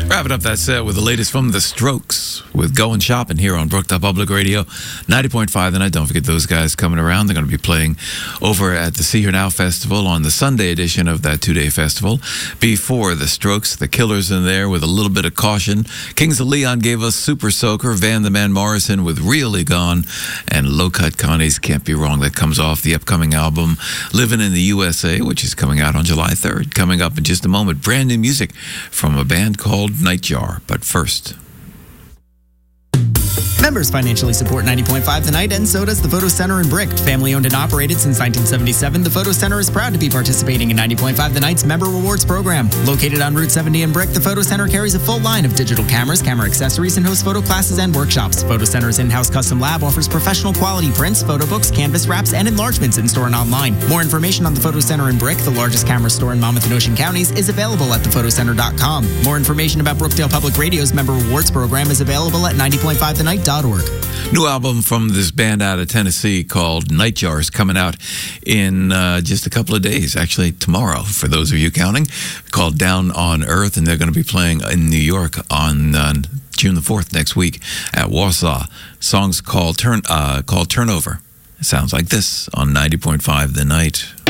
Wrapping up that set with the latest from The Strokes with Going Shopping here on Brookdale Public Radio, 90.5 The Night. Don't forget those guys coming around. They're going to be playing over at the See Here Now Festival on the Sunday edition of that two-day festival. Before The Strokes, The Killers in there with a little bit of caution. Kings of Leon gave us Super Soaker, Van the Man Morrison with Really Gone, and Low Cut Connie's Can't Be Wrong. That comes off the upcoming album Living in the USA, which is coming out on July 3rd. Coming up in just a moment, brand new music from a band called Nightjar. But first, members financially support 90.5 The Night, and so does the Photo Center in Brick. Family owned and operated since 1977, the Photo Center is proud to be participating in 90.5 The Night's Member Rewards program. Located on Route 70 in Brick, the Photo Center carries a full line of digital cameras, camera accessories, and hosts photo classes and workshops. Photo Center's in-house custom lab offers professional quality prints, photo books, canvas wraps, and enlargements in-store and online. More information on the Photo Center in Brick, the largest camera store in Monmouth and Ocean counties, is available at thephotoCenter.com. More information about Brookdale Public Radio's Member Rewards program is available at 90.5thenight.org. New album from this band out of Tennessee called Nightjar is coming out in just a couple of days, actually tomorrow, for those of you counting, called Down on Earth, and they're going to be playing in New York on June the 4th next week at Wausau. Song's called Turnover. It sounds like this on 90.5 The Night.